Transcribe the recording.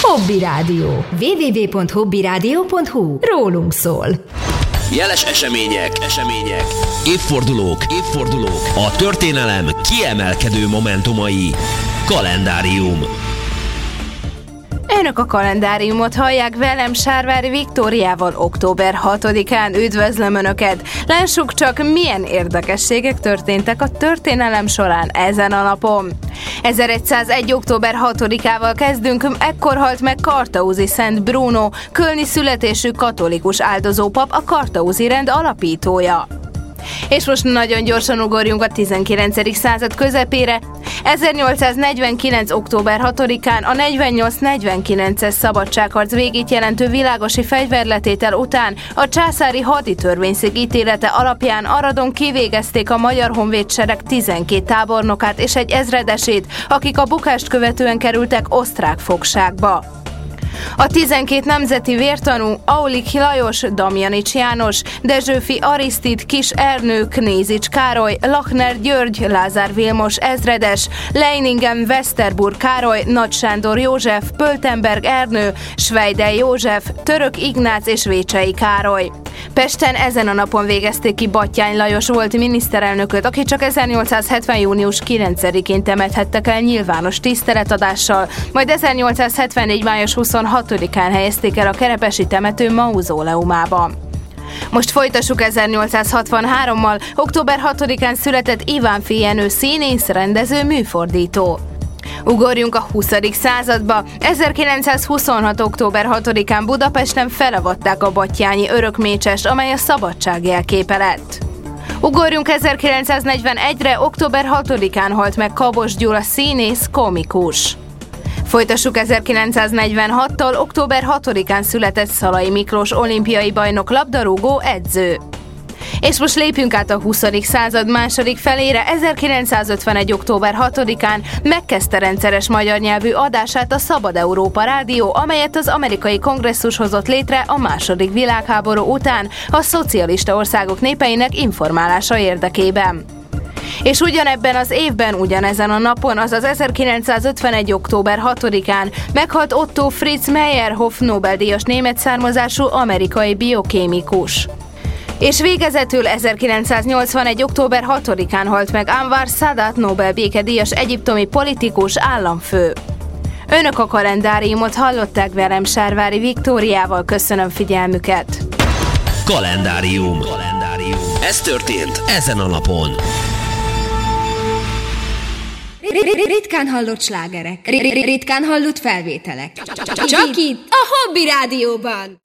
Hobby Rádió. www.hobbyradio.hu. Rólunk szól. Jeles események, évfordulók, a történelem kiemelkedő momentumai. Kalendárium. Önök a kalendáriumot hallják, velem Sárvári Viktóriával október 6-án. Üdvözlöm Önöket! Lássuk csak, milyen érdekességek történtek a történelem során ezen a napon. 1101. október 6-ával kezdünk, ekkor halt meg Kartauzi Szent Bruno, kölni születésű katolikus áldozópap, a kartauzi rend alapítója. És most nagyon gyorsan ugorjunk a 19. század közepére. 1849. október 6-án a 48-49-es szabadságharc végét jelentő világosi fegyverletétel után a császári haditörvényszék ítélete alapján Aradon kivégezték a magyar honvédsereg 12 tábornokát és egy ezredesét, akik a bukást követően kerültek osztrák fogságba. A 12 nemzeti vértanú Aulik Lajos, Damjanics János, Dezsőfi Arisztid, Kis Ernő, Knézics Károly, Lachner György, Lázár Vilmos ezredes, Leiningen Westerburg Károly, Nagy Sándor József, Pöltenberg Ernő, Schweidel József, Török Ignác és Vécsei Károly. Pesten ezen a napon végezték ki Batthyány Lajos volt miniszterelnököt, aki csak 1870. június 9-én temethettek el nyilvános tiszteletadással, majd 1874. május 26-án helyezték el a kerepesi temető mauzóleumában. Most folytassuk 1863-mal, október 6-án született Ivánffy Jenő színész, rendező, műfordító. Ugorjunk a 20. századba. 1926. október 6-án Budapesten felavatták a battyányi örökmécsest, amely a szabadság jelképe lett. Ugorjunk 1941-re, október 6-án halt meg Kabos Gyula színész, komikus. Folytassuk 1946-tól, október 6-án született Szalai Miklós olimpiai bajnok, labdarúgó, edző. És most lépjünk át a 20. század második felére. 1951. október 6-án megkezdte rendszeres magyar nyelvű adását a Szabad Európa Rádió, amelyet az amerikai kongresszus hozott létre a II. Világháború után a szocialista országok népeinek informálása érdekében. És ugyanebben az évben, ugyanezen a napon, azaz 1951. október 6-án meghalt Otto Fritz Meyerhoff Nobel-díjas német származású amerikai biokémikus. És végezetül 1981. október 6-án halt meg Anwar Sadat Nobel békedíjas egyiptomi politikus, államfő. Önök a kalendáriumot hallották, velem Sárvári Viktóriával, köszönöm figyelmüket. Kalendárium. Ez történt ezen a napon. Ritkán hallott slágerek, ritkán hallott felvételek. Csak itt, a Hobby Rádióban.